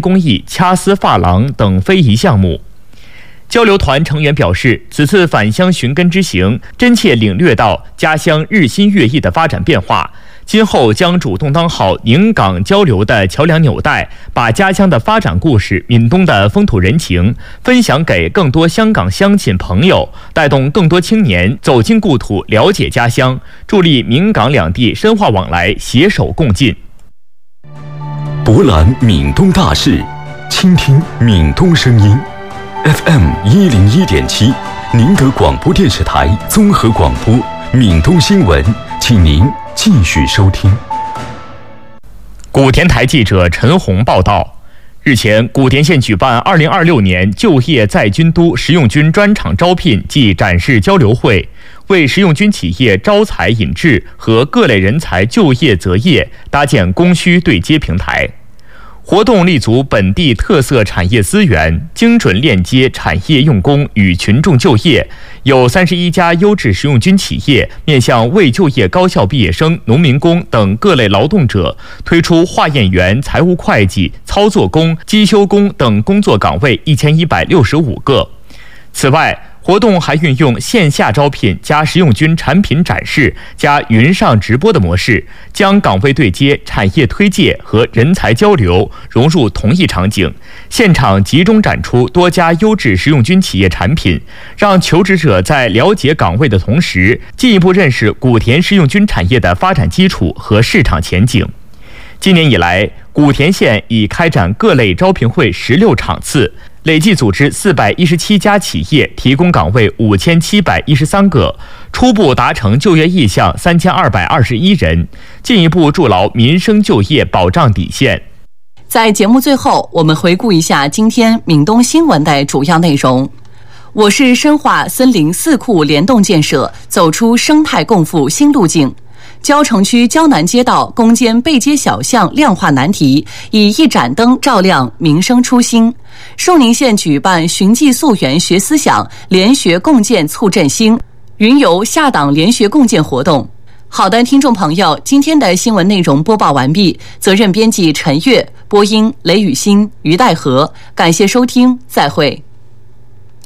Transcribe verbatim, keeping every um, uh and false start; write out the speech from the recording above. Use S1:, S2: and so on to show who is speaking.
S1: 工艺、掐丝珐琅等非遗项目。交流团成员表示，此次返乡寻根之行，真切领略到家乡日新月异的发展变化。今后将主动当好宁港交流的桥梁纽带，把家乡的发展故事、闽东的风土人情分享给更多香港乡亲朋友，带动更多青年走进故土，了解家乡，助力闽港两地深化往来，携手共进。
S2: 博览闽东大事，倾听闽东声音。F M 一零一点七，宁德广播电视台综合广播，闽东新闻，请您继续收听。
S1: 古田台记者陈红报道，日前，古田县举办二零二六年就业在军都实用军专场招聘暨展示交流会，为实用军企业招才引智和各类人才就业择业搭建供需对接平台。活动立足本地特色产业资源，精准链接产业用工与群众就业。有三十一家优质实用军企业面向未就业高校毕业生、农民工等各类劳动者，推出化验员、财务会计、操作工、机修工等工作岗位一千一百六十五个。此外，活动还运用线下招聘加实用军产品展示加云上直播的模式，将岗位对接、产业推介和人才交流融入同一场景，现场集中展出多家优质实用军企业产品，让求职者在了解岗位的同时，进一步认识古田实用军产业的发展基础和市场前景。今年以来，古田县已开展各类招聘会十六场次，累计组织四百一十七家企业，提供岗位五千七百一十三个，初步达成就业意向三千二百二十一人，进一步筑牢民生就业保障底线。
S3: 在节目最后，我们回顾一下今天闽东新闻的主要内容。我市深化森林四库联动建设，走出生态共富新路径。蕉城区蕉南街道攻坚背街小巷亮化难题，以一盏灯照亮民生初心。寿宁县举办寻迹溯源学思想，联学共建促振兴，云游下党联学共建活动。好的，听众朋友，今天的新闻内容播报完毕，责任编辑陈悦，播音雷雨欣、于代和，感谢收听，再会。